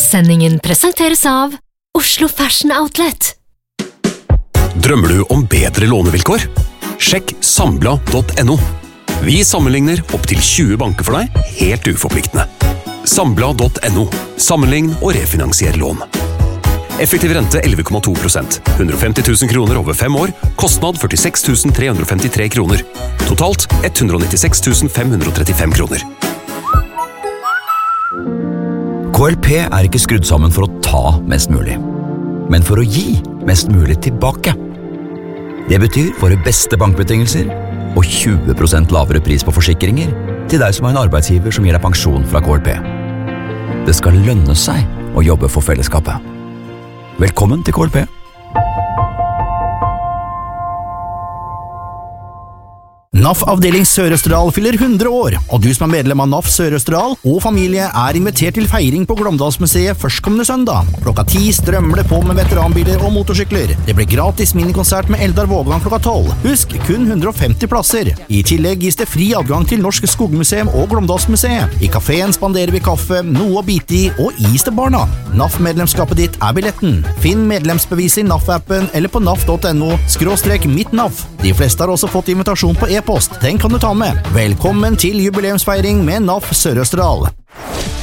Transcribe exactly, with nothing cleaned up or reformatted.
Sendingen presenteres av Oslo Fashion Outlet. Drømmer du om bedre lånevilkår? Sjekk sambla punktum no. Vi sammenligner opp til tjue banker for deg, helt uforpliktende. Sambla punktum no. Sammenlign og refinansier lån. Effektiv rente elleve komma to prosent. hundre og femti tusen kroner over fem år. Kostnad førtiseks tusen tre hundre og femtitre kroner. Totalt hundre og nittiseks tusen fem hundre og trettifem kroner. K L P er ikke skrudd sammen for å ta mest mulig, men for å gi mest mulig tilbake. Det betyr våre beste bankbetingelser og tjue prosent lavere pris på forsikringer til deg som har en arbeidsgiver som gir deg pensjon fra K L P. Det skal lønne seg å jobbe for fellesskapet. Velkommen til K L P. N A F Avdeling Sør-Østerdal fyller hundre år, og du som er medlem av N A F Sør-Østerdal og familie er invitert til feiring på Glåmdalsmuseet førstkommende søndag. Klokka ti strømmer det på med veteranbiler og motorsykler. Det blir gratis minikonsert med Eldar Vågeland klokka tolv. Husk, kun hundre og femti plasser. I tillegg gis det fri adgang til Norsk Skogmuseum og Glåmdalsmuseet. I kaféen spanderer vi kaffe, noe å bite i og is til barna. N A F-medlemskapet ditt er billetten. Finn medlemsbevis i N A F-appen eller på N A F punktum no skråstrek mitt N A F. De fleste har også fått invitasjon på e-post. Den kan du ta med. Velkommen til jubileumsfeiring med N A F Sør-Østerdal.